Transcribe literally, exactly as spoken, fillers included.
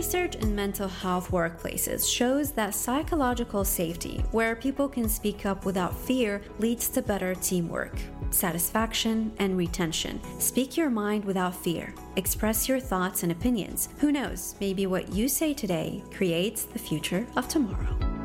Research in mental health workplaces shows that psychological safety, where people can speak up without fear, leads to better teamwork, satisfaction, and retention. Speak your mind without fear. Express your thoughts and opinions. Who knows, maybe what you say today creates the future of tomorrow.